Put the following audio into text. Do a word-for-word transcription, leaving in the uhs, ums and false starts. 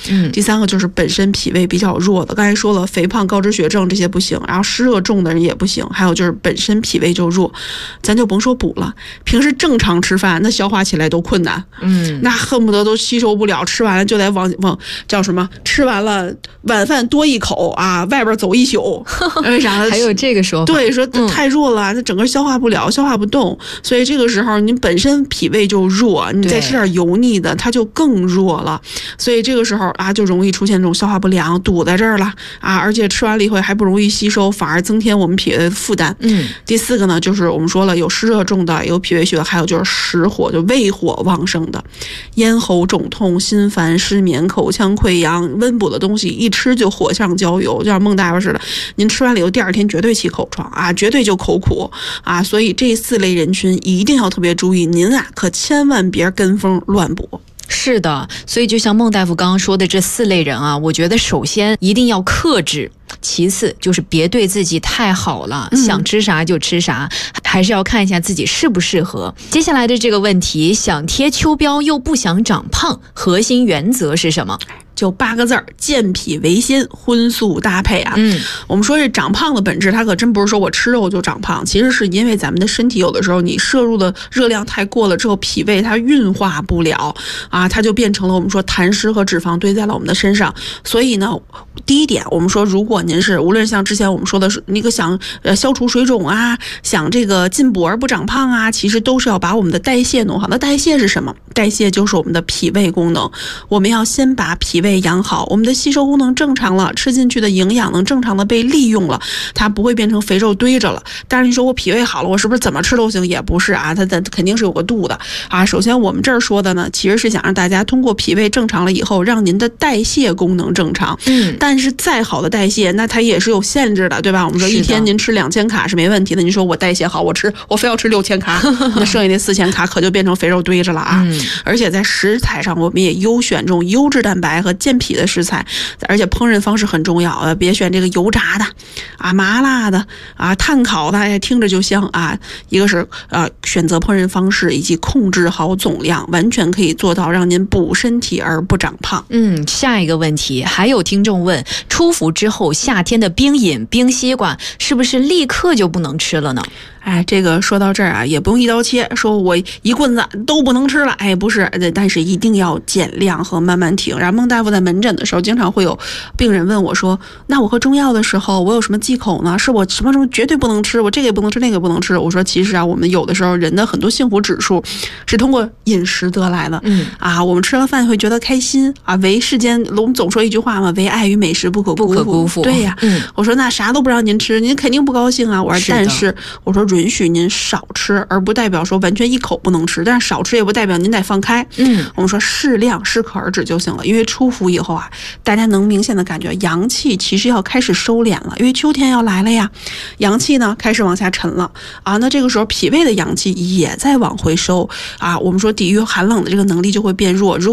嗯， 第三个就是本身脾胃比较弱的，刚才说了，肥胖、高脂血症这些不行，然后湿热重的人也不行，还有就是本身脾胃就弱，咱就甭说补了，平时正常吃饭那消化起来都困难， 嗯， 那恨不得都吸收不了，吃完了就得往往叫什么，吃完了晚饭多一口啊，外边走一宿，为啥？ 还有这个说法， 对，说太弱了，那、嗯、整个消化不了，消化不动，所以这个时候你本身脾胃就弱，你再吃点油腻的，它就更弱了，所以这个时候啊，就容易出现这种消化不良，堵在这儿了啊，而且吃完了以后还不容易吸收，反而增添我们脾胃的负担。 嗯， 第四个呢，就是我们说了，有湿热重的，有脾胃虚的，还有就是实火，就胃火旺盛的，咽喉肿痛、心烦、失眠、口腔溃疡，温补的东西一吃就火上浇油，就像孟大夫似的，您吃完了以后第二天绝对起口疮啊，绝对就口苦啊，所以这四类人群一定要特别注意，您啊可千万别跟风乱补。 是的，所以就像孟大夫刚刚说的这四类人啊，我觉得首先一定要克制，其次就是别对自己太好了，嗯、想吃啥就吃啥，还是要看一下自己适不适合。接下来的这个问题，想贴秋膘又不想长胖，核心原则是什么？ 就八个字儿，健脾为先，荤素搭配啊。 嗯， 我们说这长胖的本质，它可真不是说我吃肉就长胖，其实是因为咱们的身体有的时候你摄入的热量太过了之后，脾胃它运化不了啊，它就变成了我们说痰湿和脂肪堆在了我们的身上。所以呢，第一点，我们说如果您是无论像之前我们说的是那个想呃消除水肿啊，想这个进补而不长胖啊，其实都是要把我们的代谢弄好。那代谢是什么？代谢就是我们的脾胃功能，我们要先把脾胃养好，我们的吸收功能正常了，吃进去的营养能正常的被利用了，它不会变成肥肉堆着了。但是你说我脾胃好了，我是不是怎么吃都行？也不是啊，它它肯定是有个度的啊。首先我们这儿说的呢，其实是想让大家通过脾胃正常了以后，让您的代谢功能正常。 嗯， 但是再好的代谢，那它也是有限制的，对吧？我们说一天您吃两千卡是没问题的，您说我代谢好，我吃我非要吃六千卡，那剩下那四千卡可就变成肥肉堆着了啊。 嗯， 而且在食材上，我们也优选这种优质蛋白和健脾的食材，而且烹饪方式很重要啊，别选这个油炸的啊、麻辣的啊、炭烤的，哎，听着就香啊。一个是呃选择烹饪方式以及控制好总量，完全可以做到让您补身体而不长胖。 嗯，下一个问题，还有听众问，出伏之后夏天的冰饮、冰西瓜是不是立刻就不能吃了呢？ 哎，这个说到这儿啊，也不用一刀切，说我一棍子都不能吃了。哎，不是，但是一定要减量和慢慢停。然后孟大夫在门诊的时候，经常会有病人问我说：“那我喝中药的时候，我有什么忌口呢？是我什么什么绝对不能吃？我这个也不能吃，那个也不能吃？”我说，其实啊，我们有的时候人的很多幸福指数是通过饮食得来的。 嗯啊，我们吃了饭会觉得开心啊。唯世间，我们总说一句话嘛，唯爱与美食不可辜负。 不可辜负。 对呀、 嗯， 我说那啥都不让您吃，您肯定不高兴啊。我说， 是但是我说。允许您少吃，而不代表说完全一口不能吃，但是少吃也不代表您得放开。 嗯， 我们说适量适可而止就行了。因为出伏以后啊，大家能明显的感觉阳气其实要开始收敛了，因为秋天要来了呀，阳气呢开始往下沉了啊。那这个时候脾胃的阳气也在往回收啊。我们说抵御寒冷的这个能力就会变弱。如